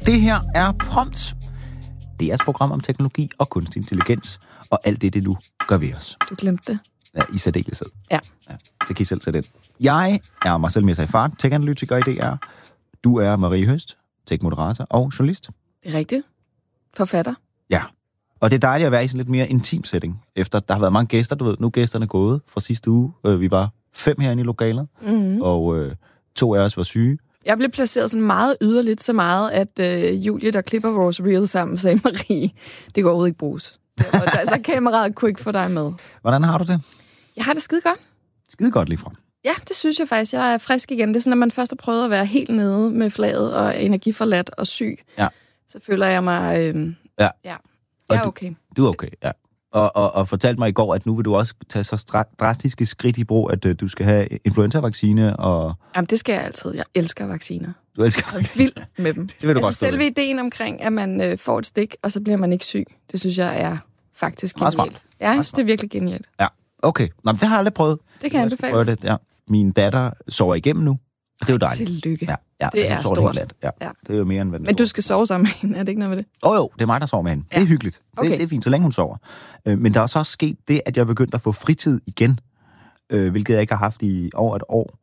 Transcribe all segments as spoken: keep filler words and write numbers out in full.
Det her er Prompt. Det er et program om teknologi og kunstig intelligens, og alt det, det nu gør ved os. Du glemte det. Ja, i særdeleshed. Ja. ja. Det kan I selv sætte ind. Jeg er Marcel Mezafart, tech-analytiker i D R. Du er Marie Høst, tech-moderator og journalist. Det er rigtigt. Forfatter. Ja. Og det er dejligt at være i sådan lidt mere intim setting, efter der har været mange gæster, du ved. Nu er gæsterne gået fra sidste uge. Vi var fem herinde i lokalet, mm-hmm. og øh, to af os var syge. Jeg blev placeret sådan meget yderligt, så meget, at øh, Julie, der klipper vores reel sammen, sagde Marie, det går overhovedet ikke bruges. Og altså, kameraet kunne ikke få dig med. Hvordan har du det? Jeg har det skide godt. Skide godt lige fra. Ja, det synes jeg faktisk. Jeg er frisk igen. Det er sådan, når man først har prøvet at være helt nede med flaget og energiforladt og syg, ja. så føler jeg mig... Øh, ja. ja. Jeg er okay. Du, du er okay, ja. Og, og, og fortalte mig i går, at nu vil du også tage så stra- drastiske skridt i brug, at uh, du skal have influenza-vaccine og... Jamen, det skal jeg altid. Jeg elsker vacciner. Du elsker vacciner? Vild med dem. Det vil du altså, godt selve ideen omkring, at man øh, får et stik, og så bliver man ikke syg, det synes jeg er faktisk genialt. Smart. Ja, jeg synes, det er virkelig genialt. Ja, okay. Nå, men det har jeg aldrig prøvet. Det kan jeg anbefales. Det, ja. Min datter sover igennem nu, og det er jo dejligt. Tillykke. Ja, ja, det er stort. Det, ja. Ja. Det er jo mere end hvad Men du skal sove sammen med hende, er det ikke noget med det? Åh oh, jo, det er mig, der sover med hende. Ja. Det er hyggeligt. Okay. Det, det er fint, så længe hun sover. Øh, men der er så også sket det, at jeg er begyndt at få fritid igen, øh, hvilket jeg ikke har haft i over et år.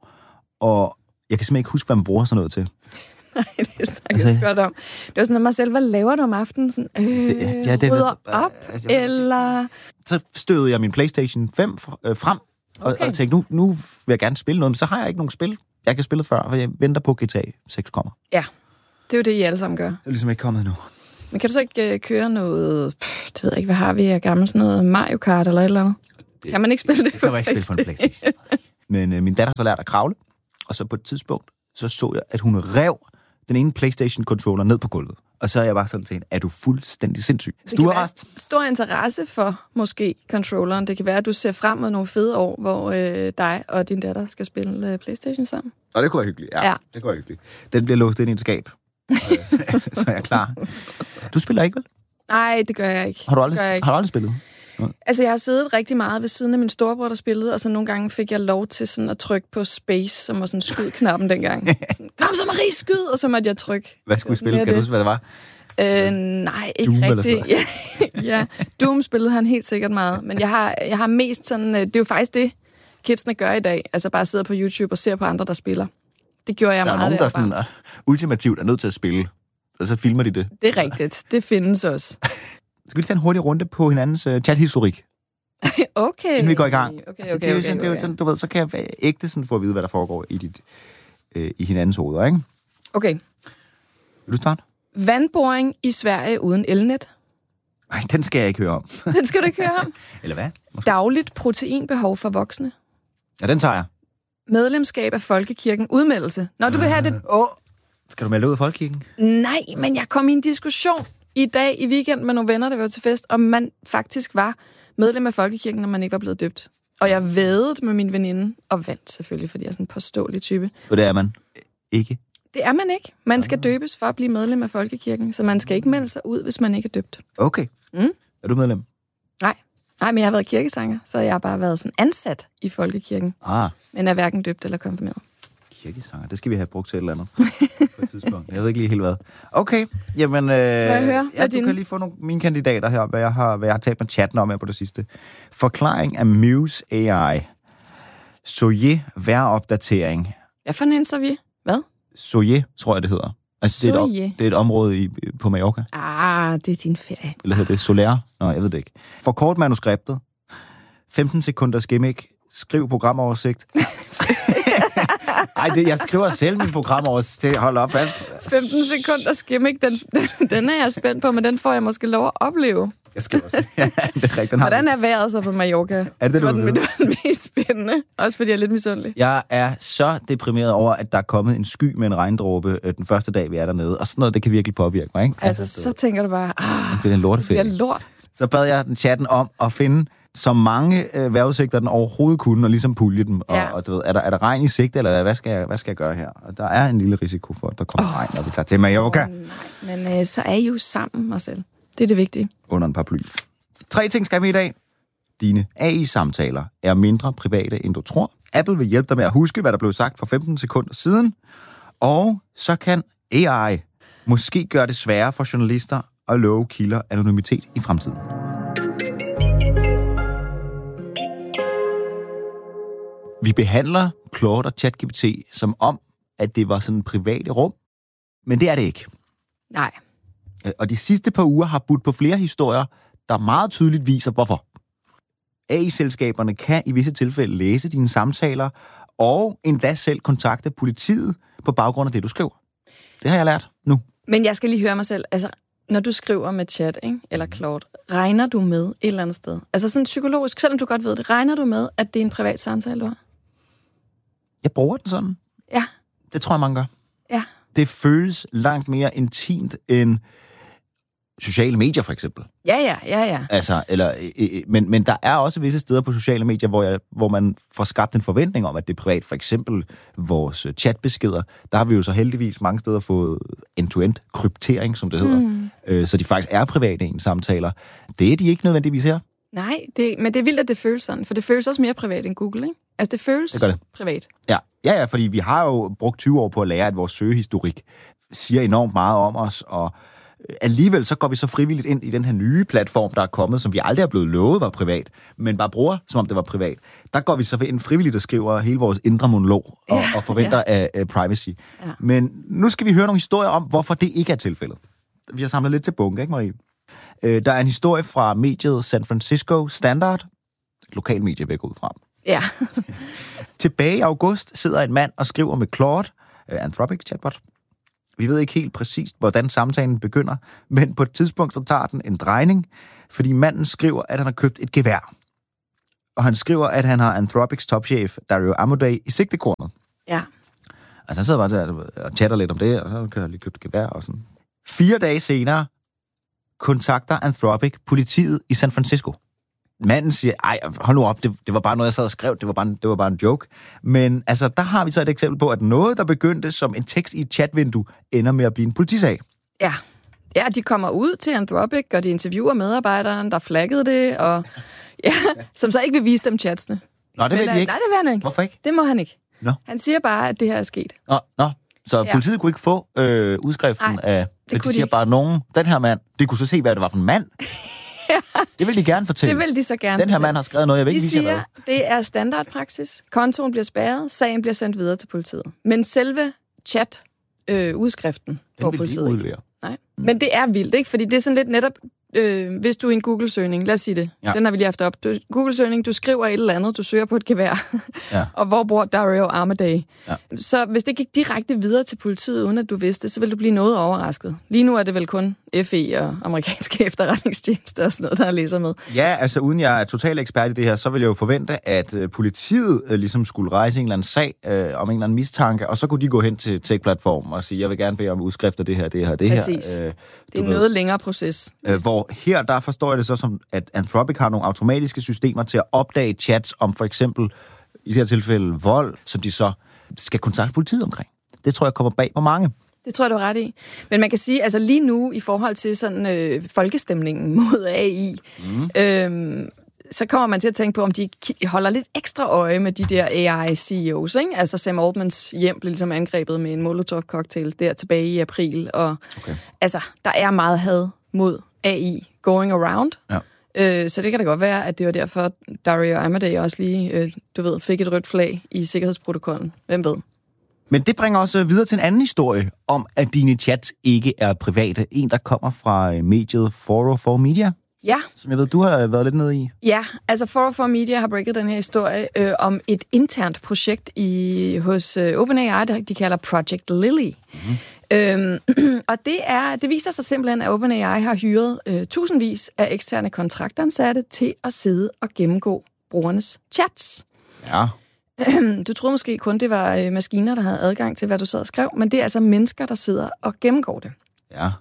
Og jeg kan simpelthen ikke huske, hvad man bruger sådan noget til. Nej, det snakker altså, jeg godt om. Det var sådan, at mig selv, hvad laver du om aftenen? Sådan, øh, det, ja, det rydder vist, op, altså, eller... Så støvede jeg min PlayStation fem øh, frem, og, okay. og tænkte, nu, nu vil jeg gerne spille noget, men så har jeg ikke nogen spil. Jeg kan spille før, for jeg venter på G T A seks kommer. Ja, det er jo det, I alle sammen gør. Det er ligesom ikke kommet endnu. Men kan du så ikke øh, køre noget... Pff, det ved jeg ikke, hvad har vi af gammelt? Sådan noget Mario Kart eller et eller andet? Det, kan man ikke spille det, det på PlayStation? Det kan man ikke spille på en PlayStation. Men øh, min datter har så lært at kravle, og så på et tidspunkt, så så jeg, at hun rev den ene PlayStation-controller ned på gulvet. Og så er jeg bare sådan tænkt, er du fuldstændig sindssyg? Stuerrest? Stor interesse for måske controlleren. Det kan være, at du ser frem mod nogle fede år, hvor øh, dig og din datter skal spille øh, PlayStation sammen. Og det kunne være hyggeligt. Ja, ja. Det kunne være hyggeligt. Den bliver låst ind i et skab. så, så er jeg klar. Du spiller ikke, vel? Nej, det gør jeg ikke. Har du aldrig, ikke. Har du aldrig spillet? Ja. Altså, jeg har siddet rigtig meget ved siden af min storebror, der spillede, og så nogle gange fik jeg lov til sådan at trykke på space, som var sådan skyd-knappen dengang. Sådan, kom så, Marie, skyd! Og så måtte jeg trykke. Hvad skulle I spille? Kan du huske, hvad det var? Øh, nej, ikke Doom rigtigt. Ja, ja, Doom spillede han helt sikkert meget. Men jeg har, jeg har mest sådan... Det er jo faktisk det, kidsene gør i dag. Altså bare sidder på YouTube og ser på andre, der spiller. Det gjorde jeg der meget. Der er nogen, der sådan, uh, ultimativt er nødt til at spille. Og så filmer de det. Det er rigtigt. Det findes også. Skal vi lige tage en hurtig runde på hinandens uh, chat-historik? Okay. Inden vi går i gang. Okay, okay, altså, okay, det er jo okay, sådan, okay. Det er sådan, du ved, så kan jeg ægte sådan få at vide, hvad der foregår i, dit, øh, i hinandens hoveder, ikke? Okay. Vil du starte? Vandboring i Sverige uden elnet. Nej, den skal jeg ikke høre om. Den skal du ikke høre om? Eller hvad? Måske. Dagligt proteinbehov for voksne. Ja, den tager jeg. Medlemskab af Folkekirken. Udmeldelse. Når du vil have det... Åh, oh. Skal du melde ud af Folkekirken? Nej, men jeg kom i en diskussion i dag i weekend med nogle venner, der var til fest, og man faktisk var medlem af Folkekirken, når man ikke var blevet døbt. Og jeg vædede med min veninde, og vandt selvfølgelig, fordi jeg er sådan en påståelig type. For det er man ikke? Det er man ikke. Man skal døbes for at blive medlem af Folkekirken, så man skal ikke melde sig ud, hvis man ikke er døbt. Okay. Mm? Er du medlem? Nej. Nej, men jeg har været kirkesanger, så jeg har bare været sådan ansat i Folkekirken. Ah. Men er hverken døbt eller konfirmeret. Kirkesanger, det skal vi have brugt til et eller andet på et tidspunkt. Jeg ved ikke lige helt hvad. Okay, jamen... Øh, jeg høre? Ja, du kan lige få nogle mine kandidater her, hvad jeg har, hvad jeg har talt med chatten om her på det sidste. Forklaring af Muse A I. Soje vejropdatering. Hvad for en så vi? Hvad? Soje, tror jeg, det hedder. Altså, det, er et, det er et område i, på Mallorca. Ah, det er din ferie. Eller hedder det Soler? Nå, jeg ved det ikke. For kort manuskriptet. femten sekunders gimmick. Skriv programoversigt. Ej, det, jeg skriver selv min programoversigt. Hold op, hvad? femten sekunders gimmick, den, den, den er jeg spændt på, men den får jeg måske lov at opleve. Jeg skriver selv. Ja, det er rigtigt. Hvordan er vejret så på Mallorca? Er det, det, det, var du den, det var den mest spændende. Også fordi jeg er lidt misundelig. Jeg er så deprimeret over, at der er kommet en sky med en regndråbe den første dag, vi er dernede. Og sådan noget, det kan virkelig påvirke mig, ikke? Altså, altså så tænker du bare, ah, det bliver en lorteferie. Det bliver lort. Så bad jeg den chatten om at finde så mange øh, vejrudsigter, den overhovedet kunne, og ligesom pulje dem. Og, ja. og du ved, er der, er der regn i sigte, eller hvad skal, jeg, hvad skal jeg gøre her? Og der er en lille risiko for, at der kommer oh. regn, når vi tager til Mallorca. Oh, nej, men øh, så er I jo sammen, Marcel. Det er det vigtige. Under en paraply. Tre ting skal vi i dag. Dine A I-samtaler er mindre private, end du tror. Apple vil hjælpe dig med at huske, hvad der blev sagt for femten sekunder siden. Og så kan A I måske gør det sværere for journalister at love kilder anonymitet i fremtiden. Vi behandler Claude og ChatGPT som om, at det var sådan en private rum, men det er det ikke. Nej. Og de sidste par uger har budt på flere historier, der meget tydeligt viser, hvorfor. A I-selskaberne kan i visse tilfælde læse dine samtaler, og endda selv kontakte politiet på baggrund af det, du skriver. Det har jeg lært nu. Men jeg skal lige høre mig selv. Altså, når du skriver med chat, ikke? Eller Claude, regner du med et eller andet sted? Altså sådan psykologisk, selvom du godt ved det, regner du med, at det er en privat samtale, du har? Jeg bruger den sådan. Ja. Det tror jeg, mange gør. Ja. Det føles langt mere intimt end sociale medier, for eksempel. Ja, ja, ja, ja. Altså, eller, øh, men, men der er også visse steder på sociale medier, hvor, jeg, hvor man får skabt en forventning om, at det er privat. For eksempel vores chatbeskeder. Der har vi jo så heldigvis mange steder fået end-to-end kryptering, som det hedder. Mm. Øh, så de faktisk er private ens samtaler. Det er de ikke nødvendigvis her. Nej, det, men det er vildt, at det føles sådan. For det føles også mere privat end Google, ikke? Altså, det føles det det. privat. Ja. ja, ja, fordi vi har jo brugt tyve år på at lære, at vores søgehistorik siger enormt meget om os, og alligevel så går vi så frivilligt ind i den her nye platform, der er kommet, som vi aldrig er blevet lovet var privat, men bare bruger, som om det var privat. Der går vi så ind frivilligt og skriver hele vores indre monolog og, ja, og forventer ja. af, af privacy. Ja. Men nu skal vi høre nogle historier om, hvorfor det ikke er tilfældet. Vi har samlet lidt til bunke, ikke Marie? Øh, der er en historie fra mediet San Francisco Standard, et lokalt medie, vil jeg gå ud fra. Ja. Tilbage i august sidder en mand og skriver med Claude, uh, Anthropic chatbot. Vi ved ikke helt præcist, hvordan samtalen begynder, men på et tidspunkt så tager den en drejning, fordi manden skriver, at han har købt et gevær. Og han skriver, at han har Anthropics topchef, Dario Amodei, i sigtekornet. Ja. Altså han sidder bare der og chatter lidt om det, og så kan jeg lige købe et gevær og sådan. Fire dage senere kontakter Anthropic politiet i San Francisco. Manden siger, ej, hold nu op, det, det var bare noget, jeg sad og skrev, det var, bare en, det var bare en joke. Men altså, der har vi så et eksempel på, at noget, der begyndte som en tekst i et chatvindue, ender med at blive en politisag. Ja. Ja, de kommer ud til Anthropic, og de interviewer medarbejderen, der flaggede det, og ja, som så ikke vil vise dem chatsene. Nå, det vil de ikke? Nej, det vil han ikke. Hvorfor ikke? Det må han ikke. Nå. Han siger bare, at det her er sket. Nå, nå. Så ja. Politiet kunne ikke få øh, udskriften Ej, af, det de siger de bare nogen, den her mand, de kunne så se, hvad det var for en mand. Ja. Det vil de gerne fortælle. Det vil de så gerne Den her fortælle. mand har skrevet noget, jeg ved de ikke, siger, siger, det er standardpraksis. Kontoen bliver spærret, sagen bliver sendt videre til politiet. Men selve chat-udskriften øh, får politiet ikke. Nej. Mm. Men det er vildt, ikke? Fordi det er sådan lidt netop, øh, hvis du er i en Google-søgning, lad os sige det, ja. Den har vi lige haft op. Du, Google-søgning, du skriver et eller andet, du søger på et gevær, ja. Og hvor bor Dario Amodei? Ja. Så hvis det gik direkte videre til politiet, uden at du vidste, så ville du blive noget overrasket. Lige nu er det vel kun F E og amerikanske efterretningstjenester og sådan noget, der læser med. Ja, altså uden jeg er total ekspert i det her, så vil jeg jo forvente, at politiet øh, ligesom skulle rejse en eller anden sag øh, om en eller anden mistanke, og så kunne de gå hen til tech-platformen og sige, jeg vil gerne bede om udskrift af det her, det her, det Præcis. her. Øh, det er en noget længere proces. Øh, hvor her, der forstår jeg det så som, at Anthropic har nogle automatiske systemer til at opdage chats om for eksempel, i det her tilfælde, vold, som de så skal kontakte politiet omkring. Det tror jeg kommer bag på mange. Det tror jeg, du er ret i. Men man kan sige, altså lige nu, i forhold til sådan øh, folkestemningen mod A I, mm. øh, så kommer man til at tænke på, om de holder lidt ekstra øje med de der A I-C E O's, ikke? Altså Sam Altmans hjem blev ligesom angrebet med en Molotov-cocktail der tilbage i april, og okay. Altså, der er meget had mod A I going around. Ja. Øh, så det kan da godt være, at det var derfor, Dario Amodei også lige, øh, du ved, fik et rødt flag i sikkerhedsprotokollen. Hvem ved? Men det bringer os videre til en anden historie om, at dine chats ikke er private. En, der kommer fra mediet fire nul fire Media. Ja. Som jeg ved, du har været lidt nede i. Ja, altså fire nul fire Media har breaket den her historie øh, om et internt projekt i hos øh, OpenAI, der de kalder Project Lily. Mm-hmm. Øhm, og det er det viser sig simpelthen, at OpenAI har hyret øh, tusindvis af eksterne kontraktansatte til at sidde og gennemgå brugernes chats. Ja. Du troede måske kun, det var øh, maskiner, der havde adgang til, hvad du sad og skrev, men det er altså mennesker, der sidder og gennemgår det. Ja.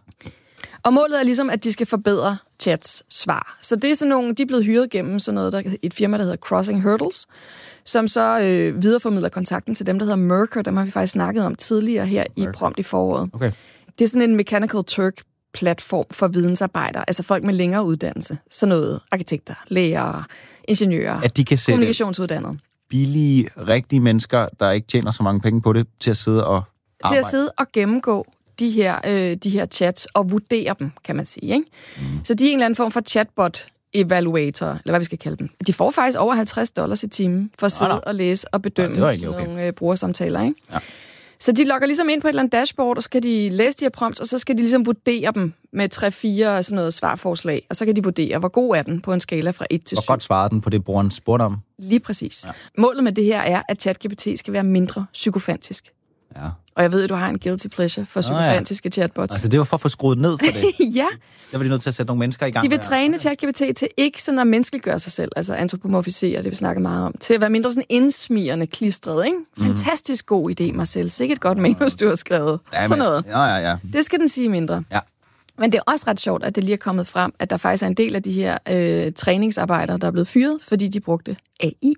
Og målet er ligesom, at de skal forbedre chats svar. Så det er sådan nogle, de er blevet hyret gennem sådan noget, der et firma, der hedder Crossing Hurdles, som så øh, videreformidler kontakten til dem, der hedder Merkur. Dem har vi faktisk snakket om tidligere her Merkur. I Prompt i foråret. Okay. Det er sådan en Mechanical Turk-platform for vidensarbejdere, altså folk med længere uddannelse. Sådan noget arkitekter, læger, ingeniører, at de kan kommunikationsuddannede. Billige, rigtige mennesker, der ikke tjener så mange penge på det, til at sidde og arbejde. Til at sidde og gennemgå de her, øh, de her chats og vurdere dem, kan man sige. Ikke? Mm. Så de er en eller anden form for chatbot evaluator, eller hvad vi skal kalde dem. De får faktisk over halvtreds dollars i timen for at sidde ah, og læse og bedømme ja, sådan okay. nogle øh, brugersamtaler. Ikke? Ja. Så de logger ligesom ind på et eller andet dashboard, og så kan de læse de her prompts, og så skal de ligesom vurdere dem med tre fire sådan noget svarforslag, og så kan de vurdere, hvor god er den på en skala fra et til syv. Hvor godt svarer den på det, brugeren spurgte om? Lige præcis. Ja. Målet med det her er, at ChatGPT skal være mindre psykofantisk. Ja. Og jeg ved, at du har en guilty pleasure for psykofantiske oh, ja. chatbots. Altså, det var for at få skruet ned for det. Ja. Der var de nødt til at sætte nogle mennesker i gang. De vil træne ChatGPT til ikke sådan at menneskeliggøre sig selv, altså antropomorfisere, det vi snakker meget om, til at være mindre sådan indsmirrende, klistret, ikke? Fantastisk god idé, Marcel. Sikkert et godt manus, du har skrevet. Ja, sådan noget. Ja, ja, ja. Det skal den sige mindre. Ja. Men det er også ret sjovt, at det lige er kommet frem, at der faktisk er en del af de her øh, træningsarbejdere, der er blevet fyret, fordi de brugte A I.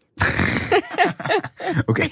Okay,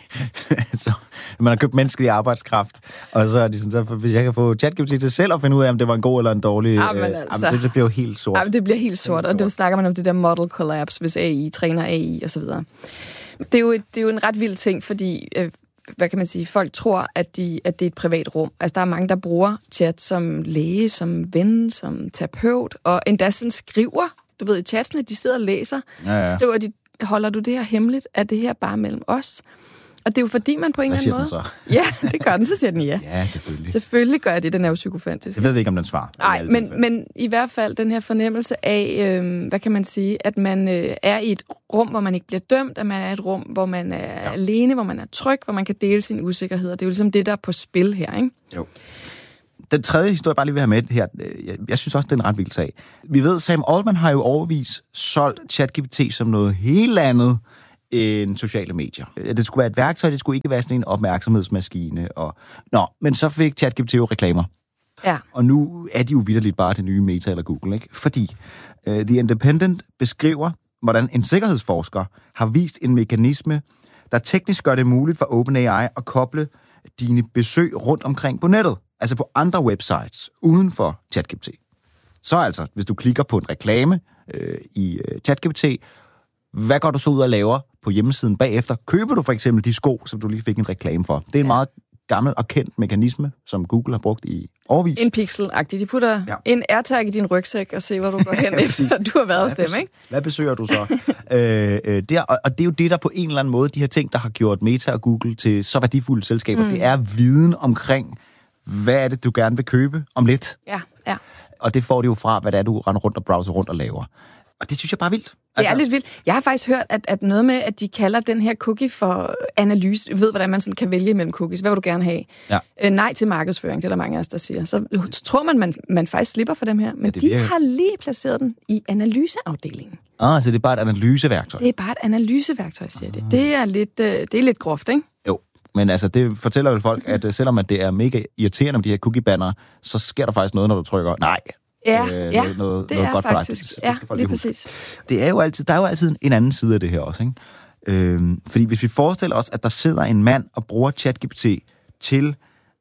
så man har købt menneskelig arbejdskraft, og så er de sådan, så hvis jeg kan få ChatGPT til selv at finde ud af, om det var en god eller en dårlig... Jamen altså, øh, det, det bliver jo helt sort. Jamen, det bliver helt sort, og det snakker man om det der model collapse, hvis A I træner A I og så videre. Det er jo, det er jo en ret vild ting, fordi... Øh, hvad kan man sige, folk tror, at, de, at det er et privat rum. Altså, der er mange, der bruger chat som læge, som ven, som terapeut, og endda sådan skriver, du ved, i chatsene, de sidder og læser, ja, ja. skriver de, holder du det her hemmeligt? Er det her bare mellem os? Og det er jo fordi, man på en eller anden måde... Hvad siger den så? Ja, det gør den, så siger den ja. Ja, selvfølgelig. Selvfølgelig gør jeg det, den er jo psykofantisk. Jeg ved ikke, om den svarer. Nej, men, men i hvert fald den her fornemmelse af, øh, hvad kan man sige, at man øh, er i et rum, hvor man ikke bliver dømt, at man er i et rum, hvor man er ja. alene, hvor man er tryg, hvor man kan dele sine usikkerheder. Det er jo ligesom det, der er på spil her, ikke? Jo. Den tredje historie, bare lige vil have med her, jeg, jeg synes også, det er en ret vild sag. Vi ved, Sam Altman har jo overvis solgt ChatGPT som noget helt andet end sociale medier. Det skulle være et værktøj, det skulle ikke være sådan en opmærksomhedsmaskine. Og... Nå, men så fik ChatGPT jo reklamer. Ja. Og nu er de jo vitterligt bare det nye Meta eller Google, ikke? Fordi uh, The Independent beskriver, hvordan en sikkerhedsforsker har vist en mekanisme, der teknisk gør det muligt for OpenAI at koble dine besøg rundt omkring på nettet. Altså på andre websites, uden for ChatGPT. Så altså, hvis du klikker på en reklame øh, i øh, ChatGPT, hvad går du så ud og laver på hjemmesiden bagefter? Køber du for eksempel de sko, som du lige fik en reklame for? Det er en ja. meget gammel og kendt mekanisme, som Google har brugt i årevis. En pixel-agtig. De putter ja. en AirTag i din rygsæk og se, hvor du går hen efter, du har været hos dem, ikke? Hvad besøger du så? øh, øh, der, og, og det er jo det, der på en eller anden måde, de her ting, der har gjort Meta og Google til så værdifulde selskaber, mm. det er viden omkring, hvad er det, du gerne vil købe om lidt? Ja, ja. Og det får det jo fra, hvad det er, du render rundt og browser rundt og laver. Og det synes jeg bare er vildt. Det er altså... lidt vildt. Jeg har faktisk hørt, at, at noget med, at de kalder den her cookie for analyse. Du ved, hvordan man sådan kan vælge mellem cookies. Hvad vil du gerne have? Ja. Øh, nej til markedsføring, det er der mange af os, der siger. Så, så tror man, man, man faktisk slipper for dem her. Men ja, de virker... har lige placeret den i analyseafdelingen. Ah, så det er bare et analyseværktøj? Det er bare et analyseværktøj, siger ah. det. Det er, lidt, øh, det er lidt groft, ikke? Jo. Men altså, det fortæller jo folk, at selvom at det er mega irriterende med de her cookie-banner, så sker der faktisk noget, når du trykker nej. Ja, øh, ja noget, noget, det noget er godt faktisk. For ja, det lige præcis. Det er jo altid, der er jo altid en anden side af det her også, ikke? Øhm, fordi hvis vi forestiller os, at der sidder en mand og bruger ChatGPT til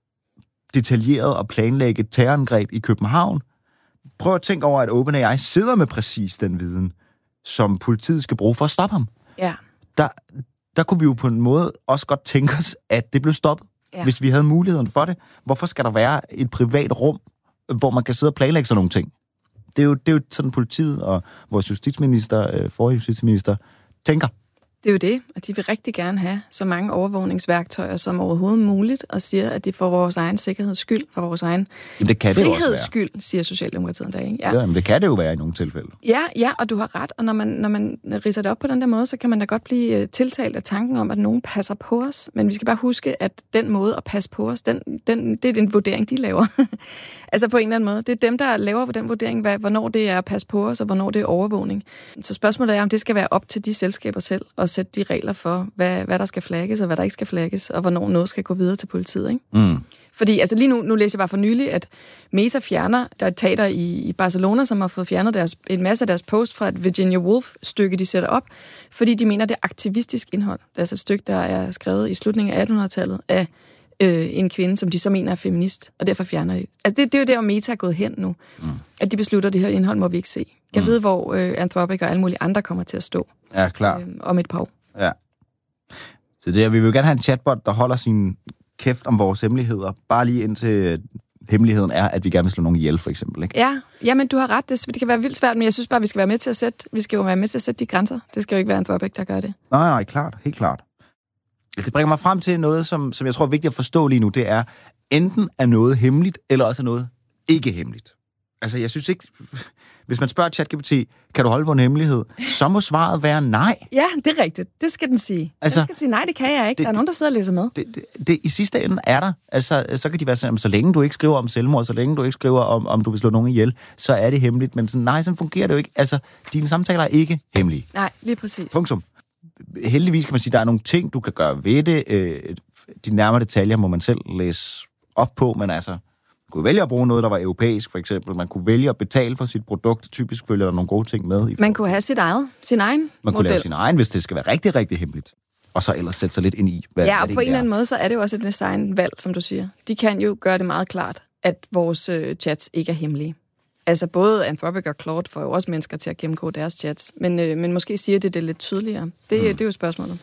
detaljeret at planlægge et terrorangreb i København, prøv at tænke over, at OpenAI sidder med præcis den viden, som politiet skal bruge for at stoppe ham. Ja. Der, der kunne vi jo på en måde også godt tænke os, at det blev stoppet, ja. hvis vi havde muligheden for det. Hvorfor skal der være et privat rum, hvor man kan sidde og planlægge sådan nogle ting? Det er jo, det er jo sådan, politiet og vores justitsminister, forrige justitsminister, tænker. Det er jo det, og de vil rigtig gerne have så mange overvågningsværktøjer som overhovedet muligt, og siger, at det er for vores egen sikkerheds skyld, for vores egen jamen, det kan det friheds skyld, siger Socialdemokratiet der, ikke? Ja. Ja, men det kan det jo være i nogle tilfælde. Ja, ja, og du har ret, og når man, når man ridser det op på den der måde, så kan man da godt blive tiltalt af tanken om, at nogen passer på os, men vi skal bare huske, at den måde at passe på os, den, den, det er den vurdering, de laver. Altså på en eller anden måde. Det er dem, der laver den vurdering, hvad, hvornår det er at passe på os, og hvornår det er overvågning. Så spørgsmålet er, om det skal være op til de selskaber selv, og sætte de regler for, hvad, hvad der skal flagges, og hvad der ikke skal flagges, og hvornår noget skal gå videre til politiet, ikke? Mm. Fordi altså lige nu, nu læser jeg bare for nylig, at Meta fjerner, der er et teater i, i Barcelona, som har fået fjernet deres, en masse af deres post fra et Virginia Woolf-stykke, de sætter op, fordi de mener, det er aktivistisk indhold. Det er altså et stykke, der er skrevet i slutningen af attenhundredetallet af øh, en kvinde, som de så mener er feminist, og derfor fjerner de. Altså det, det er jo der, Meta er gået hen nu. Mm. At de beslutter, at det her indhold må vi ikke se. Jeg mm. ved, hvor øh, Anthropic og alle mulige andre kommer til at stå. Ja, klar. Øh, om et par år. Ja. Så det er, vi vil gerne have en chatbot, der holder sin kæft om vores hemmeligheder, bare lige indtil hemmeligheden er, at vi gerne vil slå nogen ihjel, for eksempel, ikke? Ja, jamen du har ret. Det, det kan være vildt svært, men jeg synes bare, vi skal være med til at sætte, vi skal jo være med til at sætte de grænser. Det skal jo ikke være en Anthropic, der gør det. Nej, nej, klart. Helt klart. Det bringer mig frem til noget, som, som jeg tror er vigtigt at forstå lige nu. Det er, enten er noget hemmeligt, eller også er noget ikke hemmeligt. Altså, jeg synes ikke... Hvis man spørger ChatGPT, kan du holde på en hemmelighed, så må svaret være nej. Ja, det er rigtigt. Det skal den sige. Altså, den skal sige, nej, det kan jeg ikke. Det, der er nogen, der sidder og læser med. Det, det, det, I sidste ende er der. Altså, så kan de være sådan, så længe du ikke skriver om selvmord, så længe du ikke skriver om, om du vil slå nogen ihjel, så er det hemmeligt. Men sådan, nej, sådan fungerer det jo ikke. Altså, dine samtaler er ikke hemmelige. Nej, lige præcis. Punktum. Heldigvis kan man sige, at der er nogle ting, du kan gøre ved det. De nærmere detaljer må man selv læse op på, men altså... Man kunne vælge at bruge noget, der var europæisk, for eksempel. Man kunne vælge at betale for sit produkt. Typisk følger der nogle gode ting med. I man kunne have sit eget, sin egen Man model. kunne lave sin egen, hvis det skal være rigtig, rigtig hemmeligt. Og så ellers sætte sig lidt ind i, hvad ja, og det på en eller anden er. måde, så er det jo også et designvalg, som du siger. De kan jo gøre det meget klart, at vores øh, chats ikke er hemmelige. Altså både Anthropic og Claude får jo også mennesker til at gennemgå deres chats. Men, øh, men måske siger det det lidt tydeligere. Det, hmm. det er jo spørgsmålet.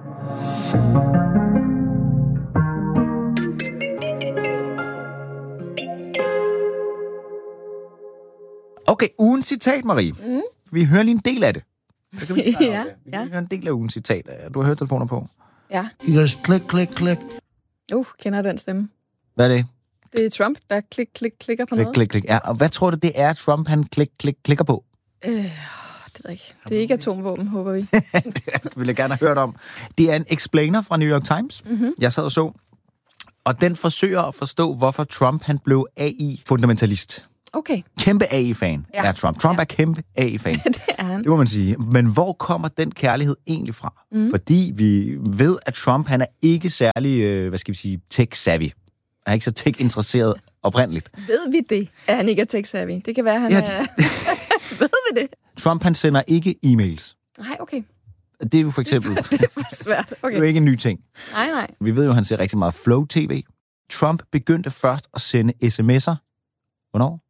Okay, ugens citat, Marie. Mm. Vi hører lige en del af det. Så kan vi ja, vi ja. høre en del af ugens citat. Du har hørt telefoner på. Ja. He goes, click, click, click. Uh, kender den stemme. Hvad er det? Det er Trump, der klik, klik, klikker på klik, noget. Klik, klik, Ja, og hvad tror du, det er, Trump han klik, klik, klikker på? Øh, det ved ikke. Det er ikke atomvåben, håber vi. Det vil jeg gerne have hørt om. Det er en explainer fra New York Times. Mm-hmm. Jeg sad og så. Og den forsøger at forstå, hvorfor Trump han blev A I-fundamentalist. Okay. Kæmpe A I-fan ja. er Trump. Trump ja. er kæmpe A I-fan. Det er han. Det må man sige. Men hvor kommer den kærlighed egentlig fra? Mm. Fordi vi ved, at Trump han er ikke særlig, øh, hvad skal vi sige, tech-savvy. Han er ikke så tech-interesseret oprindeligt. Ved vi det, at han ikke er tech-savvy? Det kan være, han ja, er... Ved vi det? Trump han sender ikke e-mails. Nej, okay. Det er jo for eksempel... det er for svært. Okay. Det er jo ikke en ny ting. Nej, nej. Vi ved jo, at han ser rigtig meget Flow-T V. Trump begyndte først at sende sms'er. Hvornår?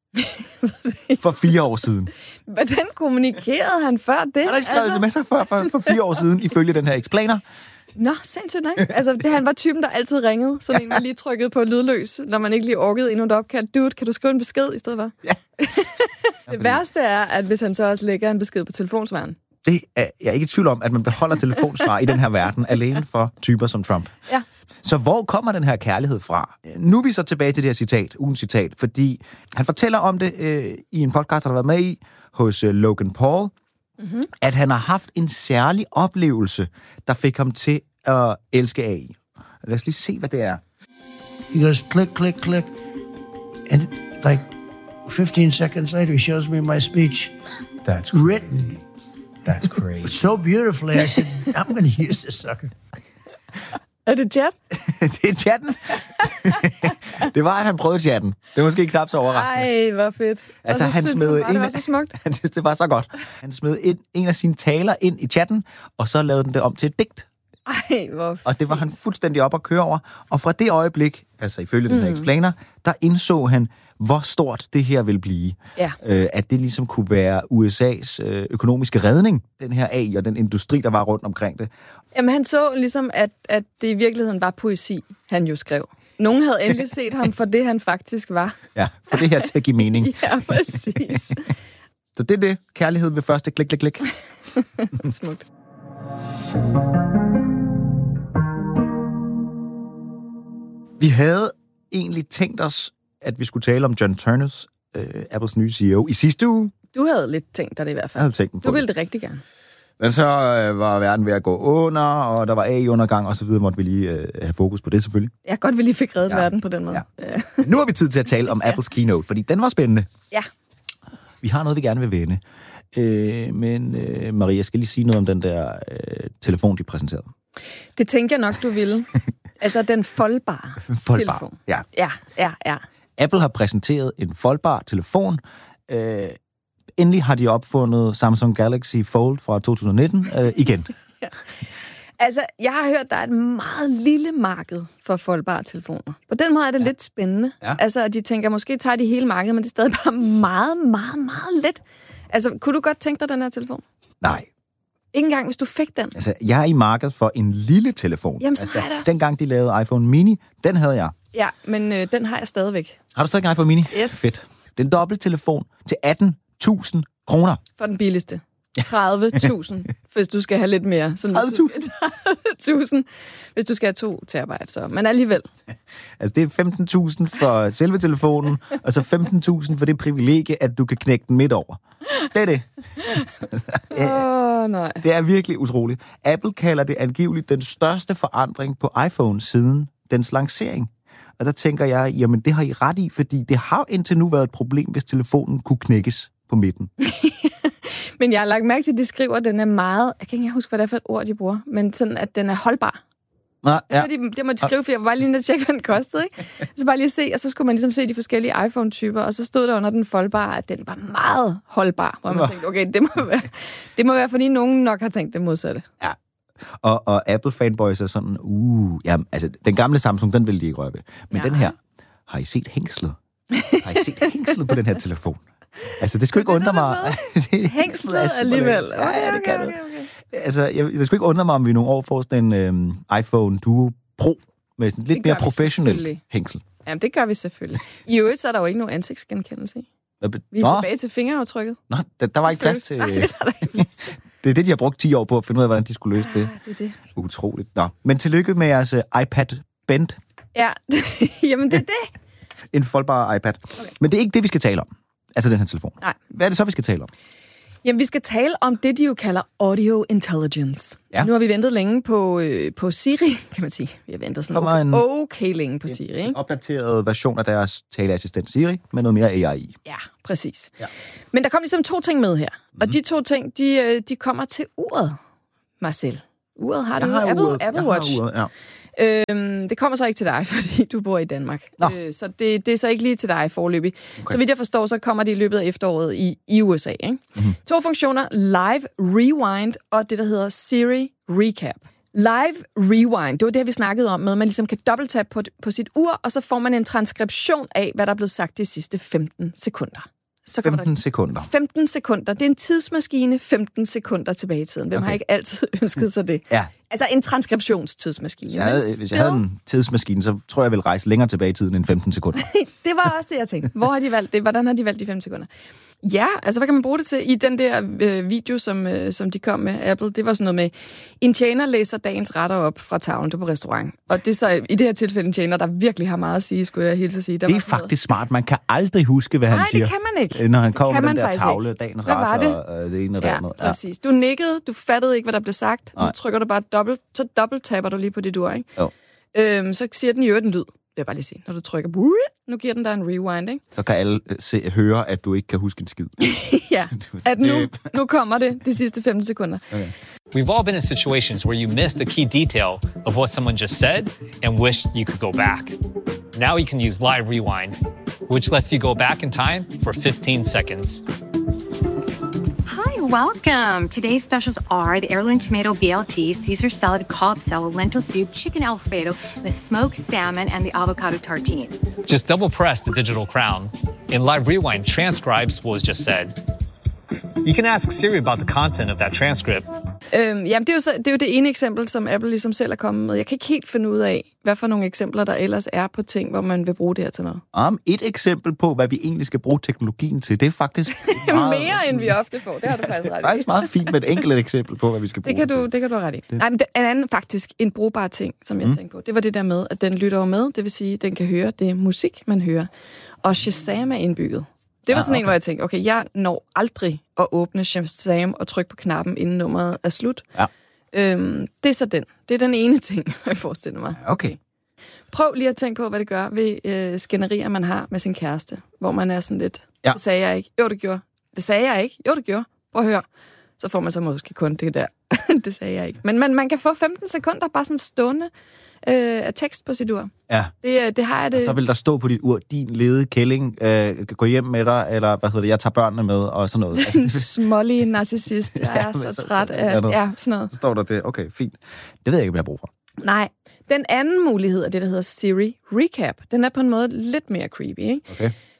For fire år siden. Hvordan kommunikerede han før det? Han har ikke skrevet altså... sms'er for, for, for fire år siden, ifølge den her explainer. Nå, sindssygt nok. Altså, det, han var typen, der altid ringede, så en man lige trykkede på lydløs, når man ikke lige orkede endnu et opkald. Dude, kan du skrive en besked i stedet for? Ja. Det værste er, at hvis han så også lægger en besked på telefonsvaren. Det er jeg er ikke i tvivl om, at man beholder telefonsvar i den her verden, alene for typer som Trump. Ja. Så hvor kommer den her kærlighed fra? Nu er vi så tilbage til det her citat, ugens citat, fordi han fortæller om det øh, i en podcast, der har været med i, hos øh, Logan Paul, mm-hmm. at han har haft en særlig oplevelse, der fik ham til at elske A I. Lad os lige se, hvad det er. He goes, click, click, click. And like fifteen seconds later, he shows me my speech. That's written. That's crazy. So beautifully, I said, I'm going to use this sucker. Er det chat? Det er chatten. Det var, at han prøvede chatten. Det er måske knap så overraskende. Ej, hvor fedt. Altså, han smed ind, det var så smukt. Han synes, det var så godt. Han smed ind, en af sine taler ind i chatten, og så lavede den det om til et digt. Ej, hvor fedt. Og det var han fuldstændig op at køre over. Og fra det øjeblik, altså ifølge mm. den her explainer, der indså han, hvor stort det her vil blive. Ja. Øh, at det ligesom kunne være U S A's øh, økonomiske redning, den her A I og den industri, der var rundt omkring det. Jamen, han så ligesom, at, at det i virkeligheden var poesi, han jo skrev. Nogen havde endelig set ham for det, han faktisk var. Ja, for det her til at give mening. Ja, præcis. Så det er det. Kærlighed ved første klik, klik, klik. Smukt. Vi havde egentlig tænkt os, at vi skulle tale om John Ternus, øh, Apples nye C E O, i sidste uge. Du havde lidt tænkt dig det i hvert fald. Jeg havde tænkt på Du ville det rigtig gerne. Men så øh, var verden ved at gå under, og der var A I-undergang, og så videre måtte vi lige øh, have fokus på det selvfølgelig. Jeg godt, vi lige fik reddet ja. verden på den måde. Ja. Nu har vi tid til at tale om Apples keynote, fordi den var spændende. Ja. Vi har noget, vi gerne vil vende. Øh, men øh, Maria, jeg skal lige sige noget om den der øh, telefon, de præsenterede. Det tænker jeg nok, du ville. Altså den foldbare Foldbar, telefon. ja. Ja, ja, ja. Apple har præsenteret en foldbar telefon. Øh, endelig har de opfundet Samsung Galaxy Fold fra to tusind nitten øh, igen. Ja. Altså, jeg har hørt, der er et meget lille marked for foldbare telefoner. På den måde er det ja. lidt spændende. Ja. Altså, de tænker, måske tager de hele markedet, men det er stadig bare meget, meget, meget let. Altså, kunne du godt tænke dig den her telefon? Nej. Ikke engang, hvis du fik den. Altså, jeg er i markedet for en lille telefon. Jamen, så altså, har jeg det også. Dengang de lavede iPhone Mini, den havde jeg. Ja, men øh, den har jeg stadigvæk. Har du stadig en iPhone Mini? Yes. Fedt. Det er en dobbelttelefon til atten tusind kroner. For den billigste. tredive tusind, hvis du skal have lidt mere. tredive tusind? tredive tusind, hvis du skal have to terabyte. Så. Men alligevel. Altså, det er femten tusind for selve telefonen, og så femten tusind for det privilegie, at du kan knække den midt over. Det er det. Åh, oh, nej. Det er virkelig utroligt. Apple kalder det angiveligt den største forandring på iPhone siden dens lancering. Og der tænker jeg, jamen det har I ret i, fordi det har indtil nu været et problem, hvis telefonen kunne knækkes på midten. Men jeg har lagt mærke til, at de skriver, at den er meget... Jeg kan ikke engang huske, hvad det er for et ord, de bruger. Men sådan, at den er holdbar. Nå, ja. Det, det må de skrive, for jeg var bare lige inde og tjekke, hvad den kostede. Ikke? Så bare lige se, og så skulle man ligesom se de forskellige iPhone-typer, og så stod der under den foldbare, at den var meget holdbar. Hvor man tænkte, okay, det må være, det må være fordi nogen nok har tænkt det modsatte. Ja. Og, og Apple-fanboys er sådan, uh, ja, altså, den gamle Samsung, den vil de ikke røre ved. Men ja. Den her, har I set hængslet? Har I set hængslet på den her telefon? Altså, det skulle ikke undre mig. Hængslet alligevel. Okay, ja, det kan okay, okay, okay. Altså, jeg, det skulle ikke undre mig, om vi nogle år får sådan en øhm, iPhone Duo Pro med sådan lidt mere professionel hængsel. Jamen, det gør vi selvfølgelig. I øvrigt, så er der jo ikke nogen ansigtsgenkendelse i. Vi er Nå. tilbage til fingeraftrykket. Nå, der, der var ikke plads til... Nej, det var der ikke plads til. Det er det, de har brugt ti år på at finde ud af, hvordan de skulle løse det. Ah, det er det. Utroligt. Nå, men tillykke med jeres uh, iPad Bend. Ja, jamen det er det. En foldbar iPad. Okay. Men det er ikke det, vi skal tale om. Altså den her telefon. Nej. Hvad er det så, vi skal tale om? Jamen, vi skal tale om det, de jo kalder audio intelligence. Ja. Nu har vi ventet længe på, øh, på Siri, kan man sige. Vi har ventet sådan okay, en, okay længe på Siri. Ikke? En opdateret version af deres taleassistent Siri, med noget mere A I i. Ja, præcis. Ja. Men der kom ligesom to ting med her. Mm-hmm. Og de to ting, de, de kommer til uret, Marcel. Uret har du har Apple, uret. Apple Watch. Uret, ja. Øhm, det kommer så ikke til dig, fordi du bor i Danmark. Øh, så det, det er så ikke lige til dig foreløbig. Okay. Så vidt jeg forstår, så kommer de i løbet af efteråret i, i U S A. Ikke? Mm-hmm. To funktioner, Live Rewind og det, der hedder Siri Recap. Live Rewind, det var det, vi snakkede om med, man ligesom kan dobbelttappe på, på sit ur, og så får man en transkription af, hvad der er blevet sagt de sidste femten sekunder. Så femten sekunder. femten sekunder. Det er en tidsmaskine, femten sekunder tilbage i tiden. Hvem okay. har ikke altid ønsket sig det? Ja. Altså en transkriptionstidsmaskine. Jeg havde, hvis jeg havde en tidsmaskine, så tror jeg, jeg ville rejse længere tilbage i tiden end femten sekunder. Det var også det, jeg tænkte. Hvor har de valgt det? Hvordan har de valgt de fem sekunder? Ja, altså hvad kan man bruge det til? I den der øh, video, som, øh, som de kom med, Apple, det var sådan noget med, en tjener læser dagens retter op fra tavlen, du på restaurant. Og det er så i det her tilfælde en tjener, der virkelig har meget at sige, skulle jeg helt at sige. Der det er faktisk noget. Smart. Man kan aldrig huske, hvad Nej, han siger. Nej, det kan man ikke. Når han kommer med den der tavle, ikke. dagens retter og det ene og det ja, andet. Ja, præcis. Du nikkede, du fattede ikke, hvad der blev sagt. Nej. Nu trykker du bare dobbelt, så dobbelt-tapper du lige på dit ur, ikke? Jo. Øhm, så siger den i øvrigt en lyd. Det vil jeg bare lige sige. Når du trykker, nu giver den der en rewind, ikke? Så kan alle se, høre, at du ikke kan huske en skid. Ja, at nu, nu kommer det de sidste femten sekunder. Okay. We've all been in situations where you missed a key detail of what someone just said and wished you could go back. Now you can use Live Rewind, which lets you go back in time for fifteen seconds. Hi, welcome. Today's specials are the heirloom tomato B L T, Caesar salad, Cobb salad, lentil soup, chicken Alfredo, the smoked salmon, and the avocado tartine. Just double press the digital crown, and Live Rewind transcribes what was just said. You can ask Siri about the content of that transcript. Øhm, jamen, det er, jo så, det er jo det ene eksempel, som Apple ligesom selv er kommet med. Jeg kan ikke helt finde ud af, hvad for nogle eksempler, der ellers er på ting, hvor man vil bruge det her til noget. Um, et eksempel på, hvad vi egentlig skal bruge teknologien til, det er faktisk meget... mere, end vi ofte får. Det har du faktisk ret i. Det er faktisk meget fint med et enkelt eksempel på, hvad vi skal bruge det kan du, til. Det kan du have ret i. Det. Nej, men det, en anden faktisk, en brugbar ting, som jeg mm. tænkte på, det var det der med, at den lytter med. Det vil sige, at den kan høre det musik, man hører. Og Shazam er indbygget. Det var sådan ja, okay. en, hvor jeg tænkte, okay, jeg når aldrig at åbne Shazam og trykke på knappen, inden nummeret er slut. Ja. Øhm, det er så den. Det er den ene ting, jeg forestiller mig. Okay. Prøv lige at tænke på, hvad det gør ved øh, skænderier, man har med sin kæreste, hvor man er sådan lidt, ja. Det sagde jeg ikke. Jo, det gjorde. Det sagde jeg ikke. Jo, det gjorde. Prøv at høre. Så får man så måske kun det der. Det sagde jeg ikke. Men man, man kan få femten sekunder bare sådan stående øh, af tekst på sit ur. Ja. Det, det har jeg det. Og så vil der stå på dit ur, din lede kælling, øh, gå hjem med dig, eller hvad hedder det, jeg tager børnene med, og sådan noget. Altså, det... Smålig narcissist. Jeg er ja, så, så træt af ja, sådan noget. Så står der det. Okay, fint. Det ved jeg ikke, hvad jeg har brug for. Nej. Den anden mulighed er det, der hedder Siri Recap. Den er på en måde lidt mere creepy, ikke? Okay.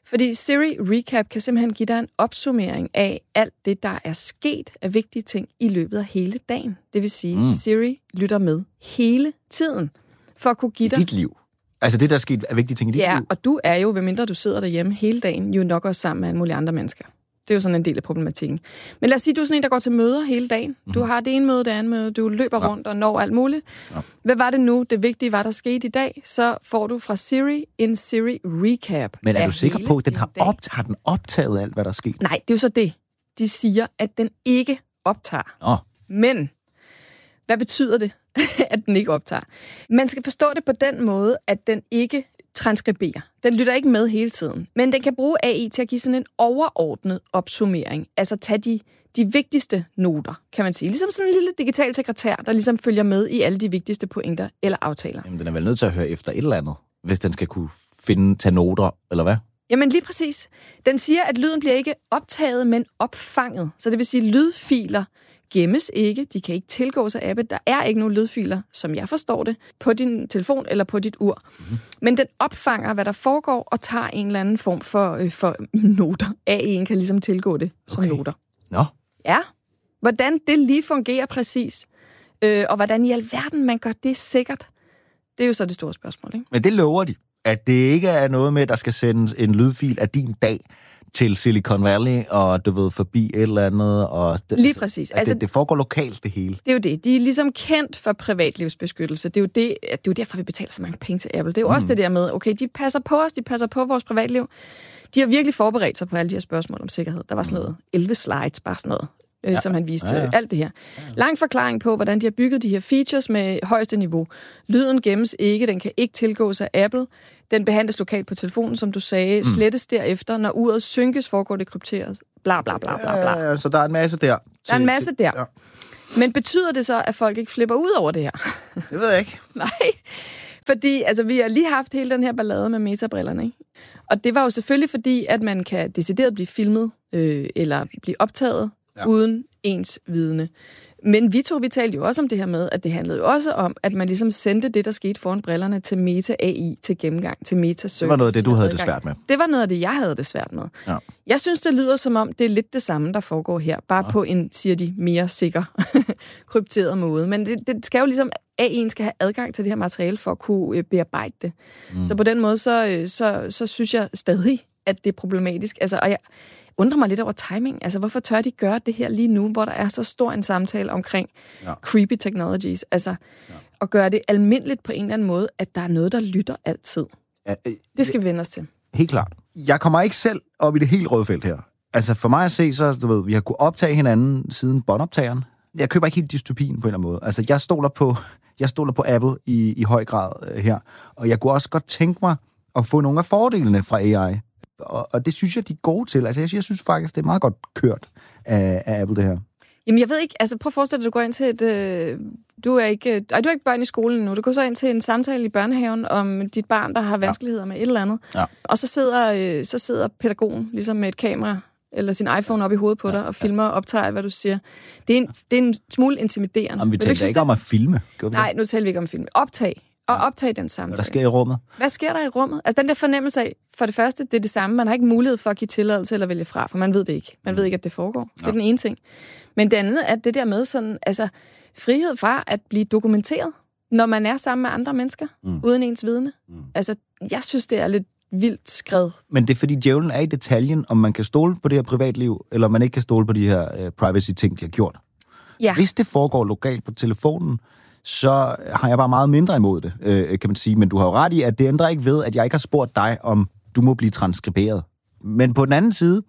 Fordi Siri Recap kan simpelthen give dig en opsummering af alt det, der er sket af vigtige ting i løbet af hele dagen. Det vil sige, mm. Siri lytter med hele tiden for at kunne give I dig... dit liv. Altså det, der er sket af vigtige ting i dit ja, liv. og du er jo, medmindre du sidder derhjemme hele dagen, jo nok også sammen med alle mulige andre mennesker. Det er jo sådan en del af problematikken. Men lad os sige, du er sådan en, der går til møder hele dagen. Mm. Du har det ene møde, det andet møde, du løber ja. rundt og når alt muligt. Ja. Hvad var det nu? Det vigtige var, der skete i dag. Så får du fra Siri en Siri Recap. Men er du sikker på, at den har, opt- har den optaget alt, hvad der er sket? Nej, det er jo så det. De siger, at den ikke optager. Oh. Men hvad betyder det, at den ikke optager? Man skal forstå det på den måde, at den ikke transkriberer. Den lytter ikke med hele tiden. Men den kan bruge A I til at give sådan en overordnet opsummering. Altså tage de, de vigtigste noter, kan man sige. Ligesom sådan en lille digital sekretær, der ligesom følger med i alle de vigtigste pointer eller aftaler. Jamen, den er vel nødt til at høre efter et eller andet, hvis den skal kunne finde, tage noter, eller hvad? Jamen lige præcis. Den siger, at lyden bliver ikke optaget, men opfanget. Så det vil sige, at lydfiler gemmes ikke, de kan ikke tilgås af appet. Der er ikke nogen lydfiler, som jeg forstår det, på din telefon eller på dit ur. Mm-hmm. Men den opfanger, hvad der foregår, og tager en eller anden form for, øh, for noter. A I'en kan ligesom tilgå det som okay. noter. Nå. Ja. Hvordan det lige fungerer præcis, øh, og hvordan i alverden man gør det sikkert, det er jo så det store spørgsmål, ikke? Men det lover de, at det ikke er noget med, at der skal sendes en lydfil af din dag til Silicon Valley, og du ved, forbi et eller andet. Og det, lige præcis. Altså, det, det foregår lokalt, det hele. Det er jo det. De er ligesom kendt for privatlivsbeskyttelse. Det er jo, det, det er jo derfor, vi betaler så mange penge til Apple. Det er jo mm. også det der med, okay, de passer på os, de passer på vores privatliv. De har virkelig forberedt sig på alle de her spørgsmål om sikkerhed. Der var sådan noget elleve slides, bare sådan noget, øh, ja. som han viste. Ja, ja. Alt det her. Lang forklaring på, hvordan de har bygget de her features med højeste niveau. Lyden gemmes ikke, den kan ikke tilgås af Apple. Den behandles lokalt på telefonen, som du sagde, mm. slettes derefter. Når uret synkes, foregår det krypteret. Bla, bla, bla, bla, bla. Ja, så der er en masse der. Til, der er en masse til, der. Ja. Men betyder det så, at folk ikke flipper ud over det her? Det ved jeg ikke. Nej, fordi altså, vi har lige haft hele den her ballade med metabrillerne, ikke? Og det var jo selvfølgelig fordi, at man kan decideret blive filmet øh, eller blive optaget ja. uden ens vidne. Men vi to, vi talte jo også om det her med, at det handlede jo også om, at man ligesom sendte det, der skete foran brillerne til Meta A I, til gennemgang, til Meta Service. Det var noget af det, du havde det svært med. Det var noget af det, jeg havde det svært med. Ja. Jeg synes, det lyder som om, det er lidt det samme, der foregår her. Bare ja. på en, siger de, mere sikker, krypteret måde. Men det, det skal jo ligesom, A I'en skal have adgang til det her materiale for at kunne bearbejde det. Mm. Så på den måde, så, så, så synes jeg stadig, at det er problematisk. Altså, og jeg undrer mig lidt over timing. Altså, hvorfor tør de gøre det her lige nu, hvor der er så stor en samtale omkring ja. creepy technologies? Altså, ja. at gøre det almindeligt på en eller anden måde, at der er noget, der lytter altid. Ja, øh, det skal vi vende os til. Helt klart. Jeg kommer ikke selv op i det helt røde felt her. Altså, for mig at se, så, du ved, vi har kunnet optage hinanden siden båndoptageren. Jeg køber ikke helt dystopien på en eller anden måde. Altså, jeg stoler på, jeg stoler på Apple i, i høj grad øh, her. Og jeg kunne også godt tænke mig at få nogle af fordelene fra A I. Og, og det synes jeg, de er gode til. Altså, jeg, jeg synes faktisk, det er meget godt kørt af, af Apple, det her. Jamen, jeg ved ikke, altså prøv at forestille dig, at du går ind til et... Øh, du er ikke, øh, du er ikke børn i skolen nu. Du går så ind til en samtale i børnehaven om dit barn, der har vanskeligheder ja. med et eller andet. Ja. Og så sidder, øh, så sidder pædagogen ligesom med et kamera eller sin iPhone op i hovedet på dig, ja, og filmer og optager, hvad du siger. Det er en, det er en smule intimiderende. Jamen, vi taler ikke, ikke om at filme. Nej, nu taler vi ikke om at filme. Optag. Og optage den samtale. Hvad sker i rummet? Hvad sker der i rummet? Altså den der fornemmelse af, for det første, det er det samme. Man har ikke mulighed for at give tilladelse eller vælge fra, for man ved det ikke. Man ved ikke, at det foregår. Det er ja. den ene ting. Men det andet er det der med sådan, altså frihed fra at blive dokumenteret, når man er sammen med andre mennesker, mm. uden ens vidne. Mm. Altså, jeg synes, det er lidt vildt skrevet. Men det er fordi djævlen er i detaljen, om man kan stole på det her privatliv, eller man ikke kan stole på de her uh, privacy-ting, de har gjort. Ja. Hvis det foregår lokalt på telefonen, så har jeg bare meget mindre imod det, øh, kan man sige. Men du har jo ret i, at det ændrer ikke ved, at jeg ikke har spurgt dig, om du må blive transkriberet. Men på den anden side,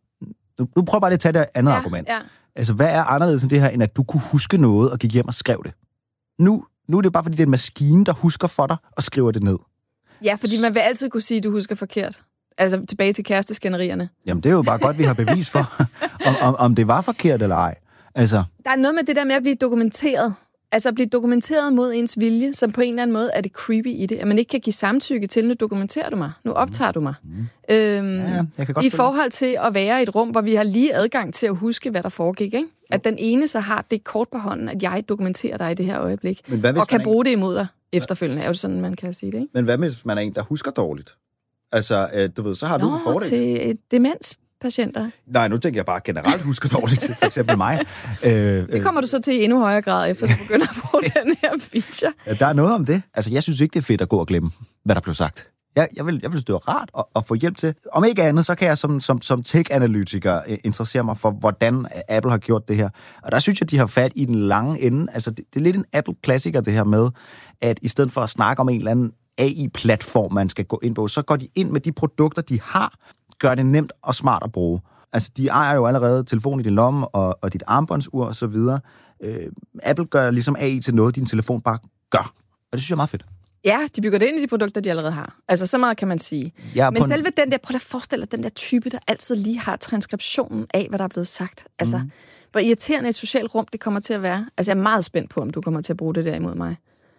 nu, nu prøver jeg bare lige at tage det andet ja, argument. Ja. Altså, hvad er anderledes end det her, end at du kunne huske noget og gik hjem og skrev det? Nu, nu er det bare, fordi det er en maskine, der husker for dig og skriver det ned. Ja, fordi man vil altid kunne sige, at du husker forkert. Altså, tilbage til kæresteskænderierne. Jamen, det er jo bare godt, vi har bevis for, om, om, om det var forkert eller ej. Altså. Der er noget med det der med at blive dokumenteret. Altså at blive dokumenteret mod ens vilje, som på en eller anden måde er det creepy i det, at man ikke kan give samtykke til, nu dokumenterer du mig, nu optager du mig. Mm. Øhm, ja, ja, jeg kan godt I forhold til at være i et rum, hvor vi har lige adgang til at huske, hvad der foregik, ikke? At den ene så har det kort på hånden, at jeg dokumenterer dig i det her øjeblik, og kan bruge det imod dig efterfølgende, er jo sådan, man kan sige det, ikke? Men hvad hvis man er en, der husker dårligt? Altså, øh, du ved, så har Nå, du en fordel. til demenspatienter. Nej, nu tænker jeg bare generelt husker dårligt til for eksempel mig. Øh, Det kommer du så til i endnu højere grad, efter du begynder at bruge den her feature. Der er noget om det. Altså, jeg synes ikke, det er fedt at gå og glemme, hvad der blev sagt. Jeg, jeg, vil, jeg vil synes, det var rart at, at få hjælp til. Om ikke andet, så kan jeg som, som, som tech-analytiker interessere mig for, hvordan Apple har gjort det her. Og der synes jeg, de har fat i den lange ende. Altså, det, det er lidt en Apple-klassiker, det her med, at i stedet for at snakke om en eller anden A I-platform, man skal gå ind på, så går de ind med de produkter, de har, gør det nemt og smart at bruge. Altså, de ejer jo allerede telefonen i din lomme og, og dit armbåndsur og så videre. Øh, Apple gør ligesom A I til noget, din telefon bare gør. Og det synes jeg er meget fedt. Ja, de bygger det ind i de produkter, de allerede har. Altså, så meget kan man sige. Ja, Men en... selve den der, prøv at forestille dig, den der type, der altid lige har transkriptionen af, hvad der er blevet sagt. Altså, mm. hvor irriterende et socialt rum det kommer til at være. Altså, jeg er meget spændt på, om du kommer til at bruge det der imod mig.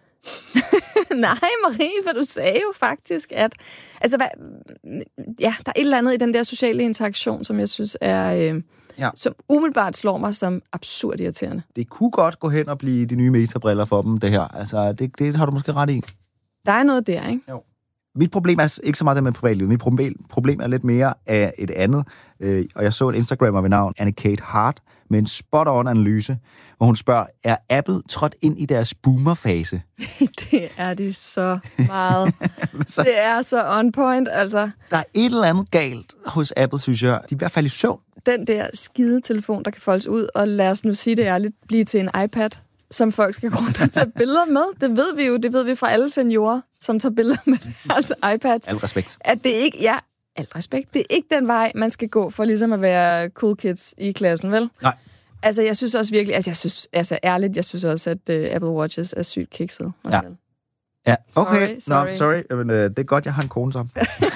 Nej, Marie, for du sagde jo faktisk, at... Altså, hvad, ja, der er et eller andet i den der sociale interaktion, som jeg synes er... Øh, ja. Som umiddelbart slår mig som absurd irriterende. Det kunne godt gå hen og blive de nye metabriller for dem, det her. Altså, det, det har du måske ret i. Der er noget der, ikke? Jo. Mit problem er ikke så meget det med privatlivet. Mit problem, problem er lidt mere af et andet. Øh, og jeg så en Instagrammer ved navn Anne-Kate Hart med en spot-on-analyse, hvor hun spørger, er Apple trådt ind i deres boomer-fase? Det er de så meget. så, det er så on point, altså. Der er et eller andet galt hos Apple, synes jeg. De er i hvert fald i søvn. Den der skide telefon, der kan foldes ud, og lad os nu sige det ærligt, blive til en iPad, som folk skal gå rundt og tage billeder med. Det ved vi jo, det ved vi fra alle seniorer, som tager billeder med deres iPads. Al respekt. At det ikke, ja, alt respekt, det er ikke den vej, man skal gå for ligesom at være cool kids i klassen, vel? Nej. Altså, jeg synes også virkelig, altså, jeg synes, altså ærligt, jeg synes også, at uh, Apple Watches er sygt kikset. Ja. Ja, okay. Sorry, sorry. Nå, sorry. Jamen, øh, det er godt, jeg har en kone som.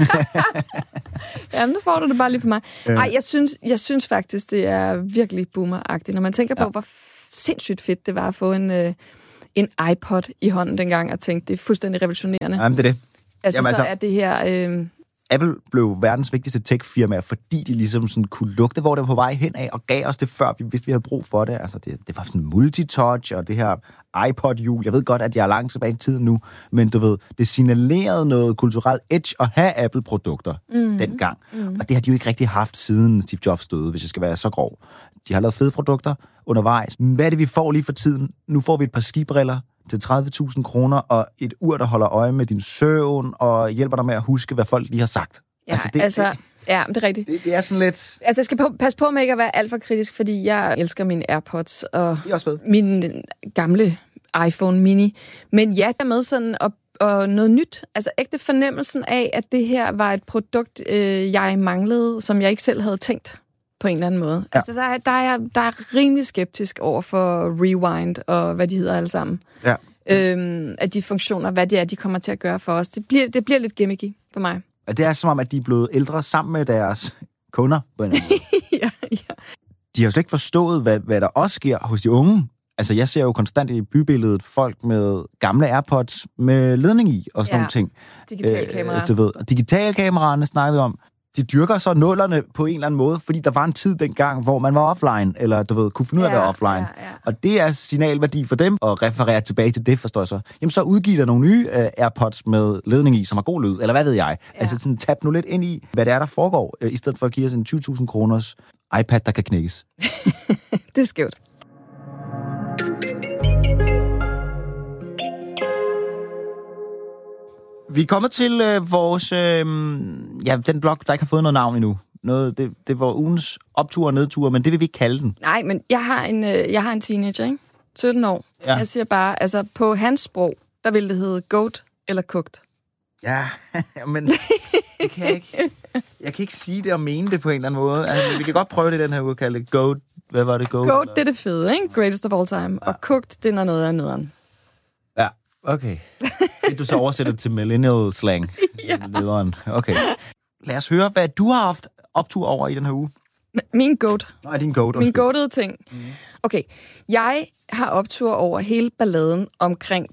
Jamen, nu får du det bare lige for mig. Ej, jeg synes, jeg synes faktisk, det er virkelig boomer-agtigt. Når man tænker ja. på, hvor sindssygt fedt det var at få en, øh, en iPod i hånden dengang, og tænkte, det er fuldstændig revolutionerende. Jamen, det er det. Altså, Jamen, så altså, er det her... Øh... Apple blev verdens vigtigste tech-firma, fordi de ligesom sådan kunne lugte, hvor det var på vej hen af, og gav os det, før vi vidste, vi havde brug for det. Altså, det, det var sådan multitouch, og det her iPod-hjul. Jeg ved godt, at jeg er langt tilbage i tiden nu, men du ved, det signalerede noget kulturelt edge at have Apple-produkter mm. dengang. Mm. Og det har de jo ikke rigtig haft siden Steve Jobs døde, hvis jeg skal være så grov. De har lavet fede produkter undervejs. Hvad er det, vi får lige for tiden? Nu får vi et par skibriller til tredive tusind kroner, og et ur, der holder øje med din søvn, og hjælper dig med at huske, hvad folk lige har sagt. Ja, altså, det, altså det, ja, det er rigtigt. Det, det er sådan lidt... Altså, jeg skal på, passe på med ikke at være alt for kritisk, fordi jeg elsker mine AirPods, og det er også fedt. Min gamle iPhone mini. Men ja, der med sådan, og, og noget nyt. Altså, ægte fornemmelsen af, at det her var et produkt, øh, jeg manglede, som jeg ikke selv havde tænkt på en eller anden måde. Ja. Altså, der er, der, er, der er rimelig skeptisk over for Rewind, og hvad de hedder alle sammen. Ja. Øhm, at de funktioner, hvad det er, de kommer til at gøre for os. Det bliver, det bliver lidt gimmicky for mig. Det er som om, at de er blevet ældre sammen med deres kunder på en eller anden måde. ja, ja. De har jo slet ikke forstået, hvad, hvad der også sker hos de unge. Altså, jeg ser jo konstant i bybilledet folk med gamle AirPods med ledning i og sådan ja. nogle ting. Digitalkameraer. Øh, du ved, og digitalkameraerne snakker vi om. De dyrker så nullerne på en eller anden måde, fordi der var en tid dengang, hvor man var offline, eller du ved, kunne finde ud af ja, at være offline. Ja, ja. Og det er signalværdi for dem, at referere tilbage til det, forstår jeg så. Jamen, så udgiver der nogle nye uh, AirPods med ledning i, som har god lyd, eller hvad ved jeg. Ja. Altså, sådan tab nu lidt ind i, hvad det er, der foregår, uh, i stedet for at give os en tyve tusind kroners iPad, der kan knækkes. Det er skævt. Vi er kommet til øh, vores, øh, ja, den blog, der ikke har fået noget navn endnu. Noget, det, det var ugens optur og nedtur, men det vil vi ikke kalde den. Nej, men jeg har en, øh, jeg har en teenager, ikke? sytten år. Ja. Jeg siger bare, altså på hans sprog, der ville det hedde goat eller cooked. Ja, men det kan jeg ikke. Jeg kan ikke sige det og mene det på en eller anden måde. Altså, vi kan godt prøve det den her uge at kalde det goat. Hvad var det, goat? Goat, det er det fede, ikke? Greatest of all time. Ja. Og cooked, det er noget af nederen. Ja, okay. Det du så oversætter til millennial slang. Ja. Nederen. Okay. Lad os høre, hvad du har haft optur over i den her uge. Min goat. Nej, din goat. Min goatede ting. Mm. Okay, jeg har optur over hele balladen omkring den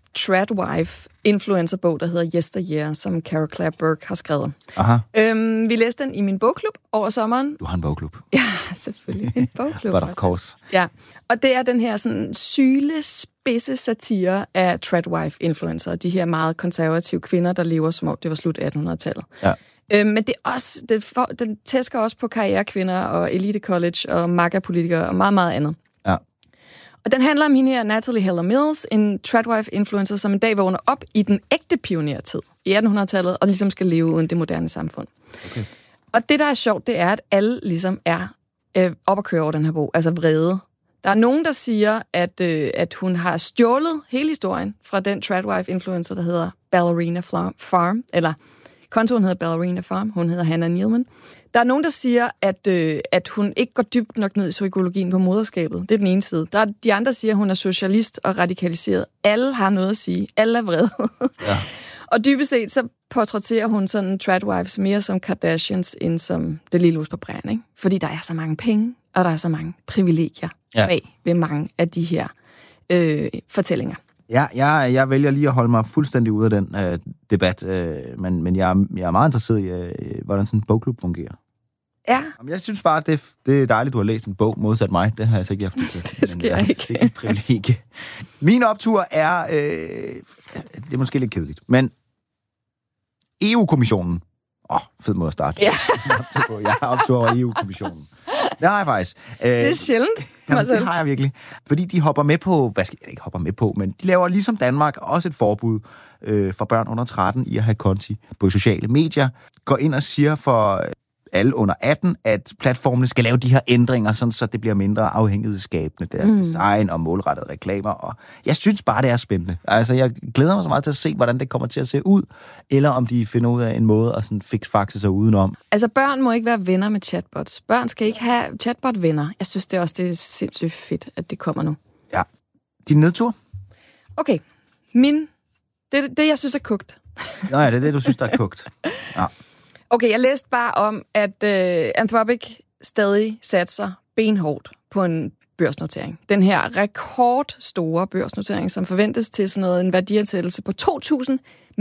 tradwife-influencer-bog, der hedder Yesteryear, som Carol Clare Burke har skrevet. Aha. Øhm, vi læste den i min bogklub over sommeren. Du har en bogklub. Ja, selvfølgelig. En bogklub. But of course. Ja, og det er den her sådan syle, spidse satire af tradwife-influencer, de her meget konservative kvinder, der lever som om det var slut attenhundredetallet. Ja. Øhm, men det er også, det for, den tæsker også på karrierekvinder og elite college og MAGA-politikere og meget, meget andet. Ja. Og den handler om hende her, Natalie Heller Mills, en tradwife-influencer, som en dag vågner op i den ægte pionertid i attenhundredetallet, og ligesom skal leve uden det moderne samfund. Okay. Og det, der er sjovt, det er, at alle ligesom er øh, op at køre over den her bog, altså vrede. Der er nogen, der siger, at, øh, at hun har stjålet hele historien fra den tradwife-influencer, der hedder Ballerina Farm, eller kontoen hedder Ballerina Farm, hun hedder Hannah Nealman. Der er nogen, der siger, at, øh, at hun ikke går dybt nok ned i psykologien på moderskabet. Det er den ene side. Der er, de andre siger, at hun er socialist og radikaliseret. Alle har noget at sige. Alle er vrede. Ja. Og dybest set, så portrætterer hun sådan tradwives mere som Kardashians, end som det lille hus på bræen, ikke? Fordi der er så mange penge, og der er så mange privilegier ja. bag ved mange af de her øh, fortællinger. Ja, jeg, jeg vælger lige at holde mig fuldstændig ude af den øh, debat, øh, men, men jeg, jeg er meget interesseret i, øh, hvordan sådan en bogklub fungerer. Ja. Jeg synes bare, det, det er dejligt, du har læst en bog, modsat mig. Det har jeg så ikke haft til. Det sker men, ikke. Det er et privilegie. Min optur er, øh, det er måske lidt kedeligt, men E U-kommissionen. Åh, oh, fed måde at starte. Ja. Jeg har optur over E U-kommissionen. Det har jeg faktisk. Det er sjældent. Jamen, det har jeg virkelig. Fordi de hopper med på, hvad skal jeg ikke hopper med på, men de laver ligesom Danmark også et forbud øh, for børn under tretten i at have konti på sociale medier. Går ind og siger for alle under atten, at platformene skal lave de her ændringer, sådan, så det bliver mindre afhængighedsskabende, deres mm. design og målrettede reklamer. Og jeg synes bare, det er spændende. Altså, jeg glæder mig så meget til at se, hvordan det kommer til at se ud, eller om de finder ud af en måde at sådan fix-faxe sig udenom. Altså, børn må ikke være venner med chatbots. Børn skal ikke have chatbot-venner. Jeg synes det er også, det er sindssygt fedt, at det kommer nu. Ja. Din nedtur? Okay. Min... Det, det jeg synes er kogt. Nå ja, det er det, du synes, der er kogt. Ja. Okay, jeg læste bare om, at uh, Anthropic stadig satser benhårdt på en børsnotering. Den her rekordstore børsnotering, som forventes til sådan noget en værdiansættelse på to tusind